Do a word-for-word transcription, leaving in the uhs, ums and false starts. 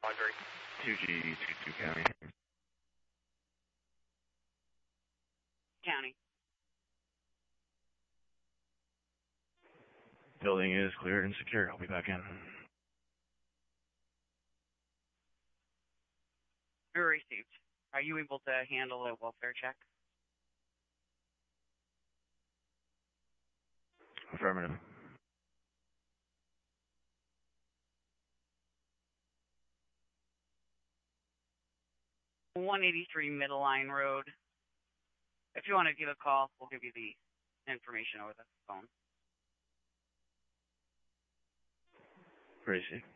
two G two two County. County. Building is cleared and secure. I'll be back in. You're received. Are you able to handle a welfare check? Affirmative. one eighty-three Middle Line Road. If you want to give a call, we'll give you the information over the phone. Received.